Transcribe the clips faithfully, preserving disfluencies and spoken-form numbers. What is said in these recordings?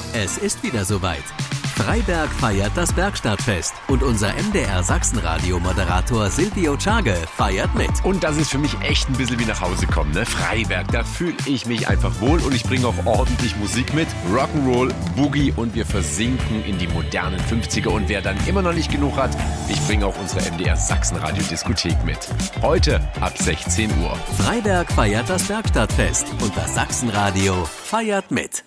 Es ist wieder soweit. Freiberg feiert das Bergstadtfest und unser M D R Sachsen-Radio-Moderator Silvio Czage feiert mit. Und das ist für mich echt ein bisschen wie nach Hause kommen, ne? Freiberg, da fühle ich mich einfach wohl und ich bringe auch ordentlich Musik mit. Rock'n'Roll, Boogie und wir versinken in die modernen fünfziger. Und wer dann immer noch nicht genug hat, ich bringe auch unsere M D R Sachsen-Radio-Diskothek mit. Heute ab sechzehn Uhr. Freiberg feiert das Bergstadtfest und das Sachsen-Radio feiert mit.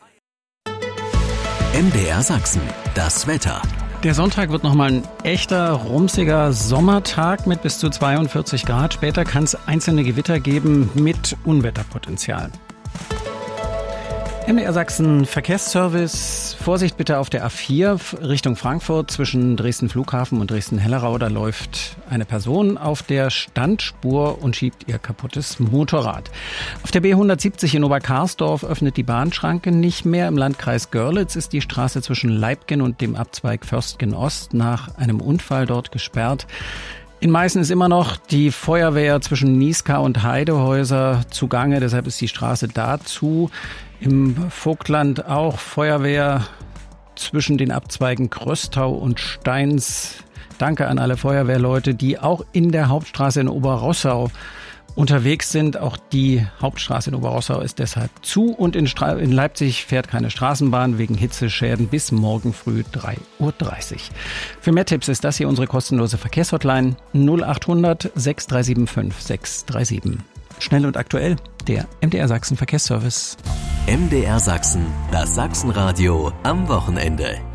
M D R Sachsen, das Wetter. Der Sonntag wird nochmal ein echter, rumsiger Sommertag mit bis zu zweiundvierzig Grad. Später kann es einzelne Gewitter geben mit Unwetterpotenzial. M D R Sachsen Verkehrsservice. Vorsicht bitte auf der A vier Richtung Frankfurt zwischen Dresden Flughafen und Dresden Hellerau. Da läuft eine Person auf der Standspur und schiebt ihr kaputtes Motorrad. Auf der B hundertsiebzig in Oberkarsdorf öffnet die Bahnschranke nicht mehr. Im Landkreis Görlitz ist die Straße zwischen Leibgen und dem Abzweig Förstgen Ost nach einem Unfall dort gesperrt. In Meißen ist immer noch die Feuerwehr zwischen Nieská und Heidehäuser zugange, deshalb ist die Straße dazu. Im Vogtland auch Feuerwehr zwischen den Abzweigen Kröstau und Steins. Danke an alle Feuerwehrleute, die auch in der Hauptstraße in Oberrossau unterwegs sind. Auch die Hauptstraße in Oberrossau ist deshalb zu und in, Stra- in Leipzig fährt keine Straßenbahn wegen Hitzeschäden bis morgen früh drei Uhr dreißig. Für mehr Tipps ist das hier unsere kostenlose Verkehrshotline null acht hundert sechs drei sieben fünf sechs drei sieben. Schnell und aktuell, der M D R Sachsen Verkehrsservice. M D R Sachsen, das Sachsenradio am Wochenende.